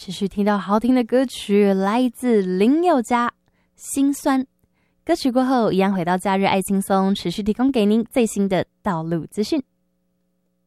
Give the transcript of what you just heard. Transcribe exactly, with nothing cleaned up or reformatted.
持续听到好听的歌曲，来自林宥嘉心酸。歌曲过后，一样回到假日爱轻松，持续提供给您最新的道路资讯。